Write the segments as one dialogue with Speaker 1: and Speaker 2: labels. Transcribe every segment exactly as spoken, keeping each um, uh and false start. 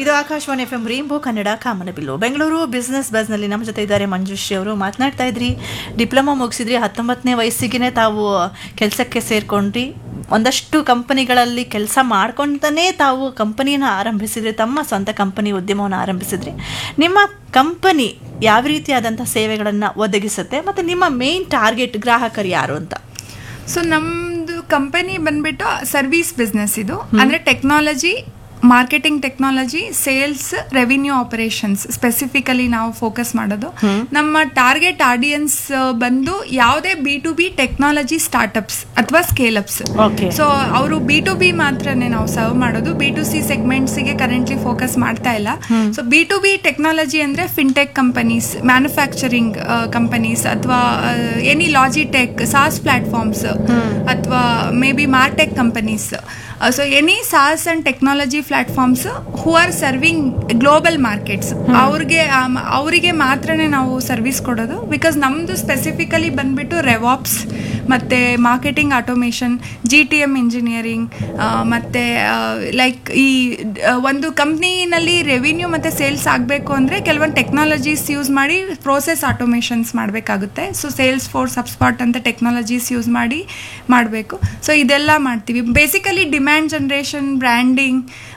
Speaker 1: ಇದು Akashvani F M rainbow Kannada ಕಾಮನಬಿಲ್ಲು Bengaluru business ಬಸ್ನಲ್ಲಿ ನಮ್ಮ ಜೊತೆ ಇದ್ದಾರೆ ಮಂಜುಶ್ರೀ ಅವರು. ಮಾತನಾಡ್ತಾ ಇದ್ರಿ, ಡಿಪ್ಲೊಮಾ ಮುಗಿಸಿದ್ರಿ, ಹತ್ತೊಂಬತ್ತನೇ ವಯಸ್ಸಿಗೆ ತಾವು ಕೆಲಸಕ್ಕೆ ಸೇರ್ಕೊಂಡ್ರಿ, ಒಂದಷ್ಟು ಕಂಪನಿಗಳಲ್ಲಿ ಕೆಲಸ ಮಾಡ್ಕೊಂತಾನೆ ತಾವು ಕಂಪನಿಯನ್ನು ಆರಂಭಿಸಿದ್ರಿ, ತಮ್ಮ ಸ್ವಂತ ಕಂಪನಿ ಉದ್ಯಮವನ್ನು ಆರಂಭಿಸಿದ್ರಿ. ನಿಮ್ಮ ಕಂಪನಿ ಯಾವ ರೀತಿಯಾದಂಥ ಸೇವೆಗಳನ್ನು ಒದಗಿಸುತ್ತೆ ಮತ್ತು ನಿಮ್ಮ ಮೇನ್ ಟಾರ್ಗೆಟ್ ಗ್ರಾಹಕರು ಯಾರು ಅಂತ?
Speaker 2: ಸೊ ನಮ್ಮದು ಕಂಪನಿ ಬಂದ್ಬಿಟ್ಟು ಸರ್ವಿಸ್ ಬಿಸ್ನೆಸ್. ಇದು ಅಂದರೆ technology, marketing technology, sales, revenue operations specifically ನಾವು ಫೋಕಸ್ ಮಾಡೋದು. ನಮ್ಮ ಟಾರ್ಗೆಟ್ ಆಡಿಯನ್ಸ್ ಬಂದು ಯಾವುದೇ B to B technology startups ಅಥವಾ ಸ್ಕೇಲ್ಅಪ್ಸ್. ಸೊ ಅವರು ಬಿ ಟು ಬಿ ಮಾತ್ರನೇ ನಾವು ಸರ್ವ್ ಮಾಡೋದು, B to C ಸೆಗ್ಮೆಂಟ್ಸ್ಗೆ currently focus ಮಾಡ್ತಾ ಇಲ್ಲ. So B to B technology ಅಂದರೆ ಫಿನ್ಟೆಕ್ ಕಂಪನೀಸ್, ಮ್ಯಾನುಫ್ಯಾಕ್ಚರಿಂಗ್ ಕಂಪನೀಸ್, ಅಥವಾ ಎನಿ ಲಾಜಿಟೆಕ್, ಸಾಸ್ ಪ್ಲಾಟ್ಫಾರ್ಮ್ಸ್, ಅಥವಾ may be ಮಾರ್ಟೆಕ್ companies. So any sauce and technology platforms who are serving global markets, ಅವ್ರಿಗೆ ಅವರಿಗೆ ಮಾತ್ರನೇ ನಾವು service ಕೊಡೋದು. ಬಿಕಾಸ್ ನಮ್ಮದು ಸ್ಪೆಸಿಫಿಕಲಿ ಬಂದ್ಬಿಟ್ಟು ರೆವಾಪ್ಸ್ ಮತ್ತು marketing automation, G T M engineering, ಮತ್ತು ಲೈಕ್ ಈ ಒಂದು ಕಂಪ್ನಿನಲ್ಲಿ ರೆವಿನ್ಯೂ ಮತ್ತು ಸೇಲ್ಸ್ ಆಗಬೇಕು ಅಂದರೆ ಕೆಲವೊಂದು ಟೆಕ್ನಾಲಜೀಸ್ ಯೂಸ್ ಮಾಡಿ ಪ್ರೋಸೆಸ್ ಆಟೋಮೇಷನ್ಸ್ ಮಾಡಬೇಕಾಗುತ್ತೆ. ಸೊ ಸೇಲ್ಸ್ ಫೋರ್ಸ್, ಹಬ್ಸ್ಪಾಟ್ ಅಂತ ಟೆಕ್ನಾಲಜೀಸ್ ಯೂಸ್ ಮಾಡಿ ಮಾಡಬೇಕು. ಸೊ ಇದೆಲ್ಲ ಮಾಡ್ತೀವಿ. Basically demand generation, branding,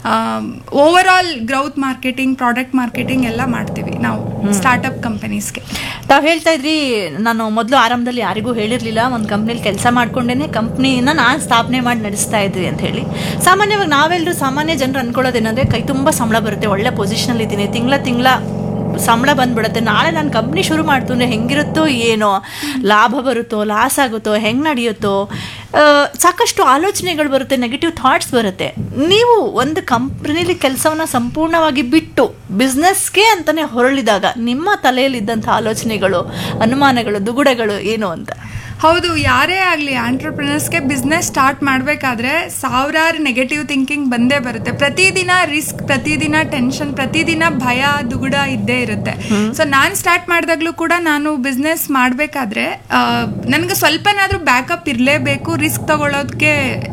Speaker 2: over all growth marketing, product marketing ಎಲ್ಲ ಮಾಡ್ತೀವಿ ನಾವು ಸ್ಟಾರ್ಟ್ಅಪ್ ಕಂಪನೀಸ್ಗೆ.
Speaker 1: ತಾವು ಹೇಳ್ತಾ ಇದ್ರಿ, ನಾನು ಮೊದಲು ಆರಂಭದಲ್ಲಿ ಯಾರಿಗೂ ಹೇಳಿರಲಿಲ್ಲ, ಒಂದು ಕಂಪ್ನಿಲಿ ಕೆಲಸ ಮಾಡ್ಕೊಂಡೇನೆ ಕಂಪ್ನಿನ ನಾನು ಸ್ಥಾಪನೆ ಮಾಡಿ ನಡೆಸ್ತಾ ಇದ್ವಿ ಅಂತ ಹೇಳಿ. ಸಾಮಾನ್ಯವಾಗಿ ನಾವೆಲ್ಲರೂ ಸಾಮಾನ್ಯ ಜನರು ಅನ್ಕೊಳ್ಳೋದೇನಂದರೆ, ಕೈ ತುಂಬ ಸಂಬಳ ಬರುತ್ತೆ, ಒಳ್ಳೆ ಪೊಸಿಷನಲ್ಲಿ ಇದ್ದೀನಿ, ತಿಂಗಳ ತಿಂಗಳ ಸಂಬಳ ಬಂದ್ಬಿಡುತ್ತೆ, ನಾಳೆ ನಾನು ಕಂಪ್ನಿ ಶುರು ಮಾಡ್ತು ಅಂದರೆ ಹೆಂಗಿರುತ್ತೋ ಏನೋ, ಲಾಭ ಬರುತ್ತೋ ಲಾಸ್ ಆಗುತ್ತೋ, ಹೆಂಗೆ ನಡೆಯುತ್ತೋ, ಸಾಕಷ್ಟು ಆಲೋಚನೆಗಳು ಬರುತ್ತೆ, ನೆಗೆಟಿವ್ ಥಾಟ್ಸ್ ಬರುತ್ತೆ. ನೀವು ಒಂದು ಕಂಪ್ನಿಲಿ ಕೆಲಸವನ್ನು ಸಂಪೂರ್ಣವಾಗಿ ಬಿಟ್ಟು ಬಿಸ್ನೆಸ್ಗೆ ಅಂತಲೇ ಹೊರಳಿದಾಗ ನಿಮ್ಮ ತಲೆಯಲ್ಲಿದ್ದಂಥ ಆಲೋಚನೆಗಳು, ಅನುಮಾನಗಳು, ದುಗುಡಗಳು ಏನು ಅಂತ?
Speaker 2: ಹೌದು, ಯಾರೇ ಆಗಲಿ ಆಂಟ್ರಪ್ರಿನರ್ಸ್ಗೆ ಬಿಸ್ನೆಸ್ ಸ್ಟಾರ್ಟ್ ಮಾಡಬೇಕಾದ್ರೆ ಸಾವಿರಾರು ನೆಗೆಟಿವ್ ಥಿಂಕಿಂಗ್ ಬಂದೇ ಬರುತ್ತೆ. ಪ್ರತಿದಿನ ರಿಸ್ಕ್, ಪ್ರತಿದಿನ ಟೆನ್ಷನ್, ಪ್ರತಿದಿನ ಭಯ, ದುಗುಡ ಇದ್ದೇ ಇರುತ್ತೆ. ಸೊ ನಾನು ಸ್ಟಾರ್ಟ್ ಮಾಡಿದಾಗಲೂ ಕೂಡ ನಾನು ಬಿಸ್ನೆಸ್ ಮಾಡಬೇಕಾದ್ರೆ ನನಗೆ ಸ್ವಲ್ಪನಾದರೂ ಬ್ಯಾಕಪ್ ಇರಲೇಬೇಕು, ರಿಸ್ಕ್ ತಗೊಳ್ಳೋದಕ್ಕೆ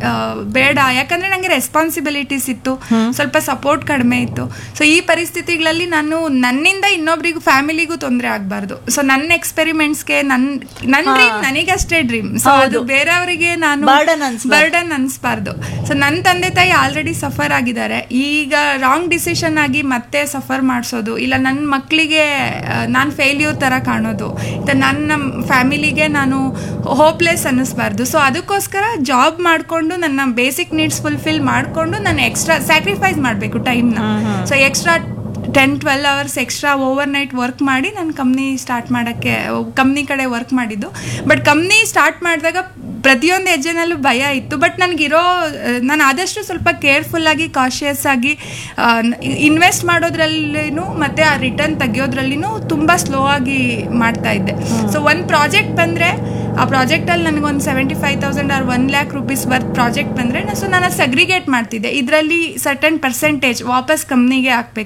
Speaker 2: ಬೇಡ. ಯಾಕಂದರೆ ನನಗೆ ರೆಸ್ಪಾನ್ಸಿಬಿಲಿಟೀಸ್ ಇತ್ತು, ಸ್ವಲ್ಪ ಸಪೋರ್ಟ್ ಕಡಿಮೆ ಇತ್ತು. ಸೊ ಈ ಪರಿಸ್ಥಿತಿಗಳಲ್ಲಿ ನಾನು ನನ್ನಿಂದ ಇನ್ನೊಬ್ರಿಗೂ, ಫ್ಯಾಮಿಲಿಗೂ ತೊಂದರೆ ಆಗಬಾರ್ದು. ಸೊ ನನ್ನ ಎಕ್ಸ್ಪೆರಿಮೆಂಟ್ಸ್ಗೆ ನನ್ನ ನನ್ನ ಡ್ರೀಮ್ ನನಗೆ ಅಷ್ಟೇ ಡ್ರೀಮ್. ಸೊ ಅದು ಬೇರೆಯವರಿಗೆ ನಾನು ಬರ್ಡನ್ ಅನ್ಸ್ಬಾರ್ದು. ಸೊ ನನ್ನ ತಂದೆ ತಾಯಿ ಆಲ್ರೆಡಿ ಸಫರ್ ಆಗಿದ್ದಾರೆ, ಈಗ ರಾಂಗ್ ಡಿಸಿಷನ್ ಆಗಿ ಮತ್ತೆ ಸಫರ್ ಮಾಡಿಸೋದು, ಇಲ್ಲ ನನ್ನ ಮಕ್ಕಳಿಗೆ ನಾನು ಫೇಲ್ಯೂರ್ ಥರ ಕಾಣೋದು, ನನ್ನ ಫ್ಯಾಮಿಲಿಗೆ ನಾನು ಹೋಪ್ಲೆಸ್ ಅನ್ನಿಸ್ಬಾರ್ದು. ಸೊ ಅದಕ್ಕೋಸ್ಕರ ಜಾಬ್ ಮಾಡಿಕೊಂಡು ನನ್ನ ಬೇಸಿಕ್ ನೀಡ್ಸ್ ಫುಲ್ಫಿಲ್ ಮಾಡಿಕೊಂಡು ನಾನು ಎಕ್ಸ್ಟ್ರಾ ಸ್ಯಾಕ್ರಿಫೈಸ್ ಮಾಡಬೇಕು ಟೈಮ್ನ. So extra ten twelve hours extra over night work ಮಾಡಿ ನಾನು ಕಂಪ್ನಿ ಸ್ಟಾರ್ಟ್ ಮಾಡೋಕ್ಕೆ ಕಂಪ್ನಿ ಕಡೆ ವರ್ಕ್ ಮಾಡಿದ್ದು. ಬಟ್ ಕಂಪ್ನಿ ಸ್ಟಾರ್ಟ್ ಮಾಡಿದಾಗ ಪ್ರತಿಯೊಂದು ಹೆಜ್ಜೆನಲ್ಲೂ ಭಯ ಇತ್ತು. ಬಟ್ ನನಗಿರೋ, ನಾನು ಆದಷ್ಟು ಸ್ವಲ್ಪ ಕೇರ್ಫುಲ್ಲಾಗಿ, ಕಾಶಿಯಸ್ ಆಗಿ ಇನ್ವೆಸ್ಟ್ ಮಾಡೋದ್ರಲ್ಲಿನೂ ಮತ್ತು ಆ ರಿಟರ್ನ್ ತೆಗಿಯೋದ್ರಲ್ಲಿನೂ ತುಂಬ ಸ್ಲೋ ಆಗಿ ಮಾಡ್ತಾ ಇದ್ದೆ. ಸೊ ಒಂದು ಪ್ರಾಜೆಕ್ಟ್ ಬಂದರೆ ಆ ಪ್ರಾಜೆಕ್ಟಲ್ಲಿ ನನಗೊಂದು seventy five thousand R one lac rupees worth project ಬಂದರೆ ಸೊ ನಾನು ಸಗ್ರಿಗೇಟ್ ಮಾಡ್ತಿದ್ದೆ. ಇದರಲ್ಲಿ ಸರ್ಟನ್ ಪರ್ಸೆಂಟೇಜ್ ವಾಪಸ್ ಕಂಪ್ನಿಗೆ ಹಾಕಬೇಕು.